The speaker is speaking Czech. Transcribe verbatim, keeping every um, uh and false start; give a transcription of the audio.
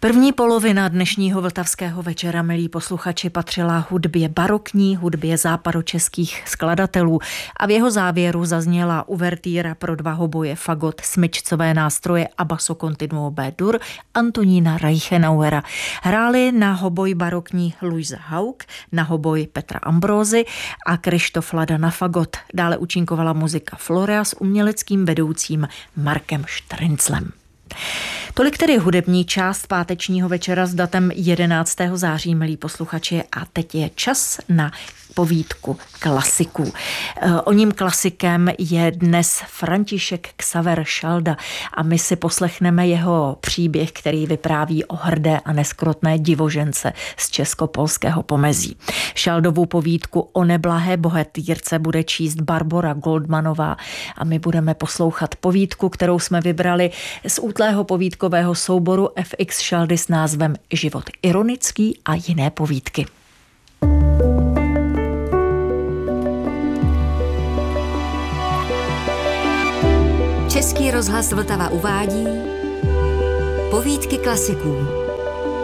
První polovina dnešního vltavského večera, milí posluchači, patřila hudbě barokní, hudbě západočeských skladatelů a v jeho závěru zazněla uvertýra pro dva hoboje, fagot, smyčcové nástroje a basso continuo B-dur Antonína Reichenauera. Hráli na hoboj barokní Luisa Haug, na hoboj Petra Ambrózy a Krištof Lada na fagot. Dále účinkovala muzika Florea s uměleckým vedoucím Markem Štrinclem. Tolik tedy hudební část pátečního večera s datem jedenáctého září, milí posluchači, a teď je čas na povídku klasiků. O ním klasikem je dnes František Xaver Šalda a my si poslechneme jeho příběh, který vypráví o hrdé a neskrotné divožence z českopolského pomezí. Šaldovu povídku o neblahé bohetýrce bude číst Barbora Goldmanová a my budeme poslouchat povídku, kterou jsme vybrali z útlého povídkového souboru F X Šaldy s názvem Život ironický a jiné povídky. Český rozhlas Vltava uvádí Povídky klasiků.